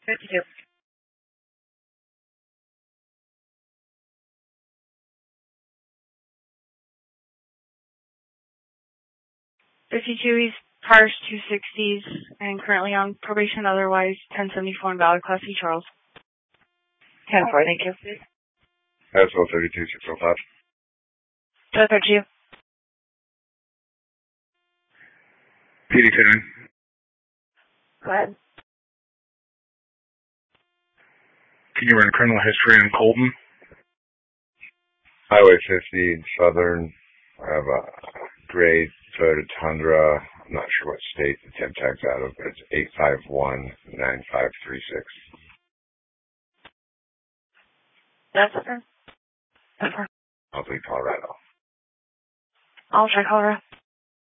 52. 52, he's prior 260s and currently on probation, otherwise 1074 invalid, Class C, Charles. 10-4, thank you. Asphalt 32605. 32. PD 29. Go ahead. Can you run criminal history on Colton? Highway 50, Southern. I have a gray Toyota Tundra. I'm not sure what state the temp tag's out of, but it's 8519536. That's it. That's it. I'll be Colorado. I'll try Colorado.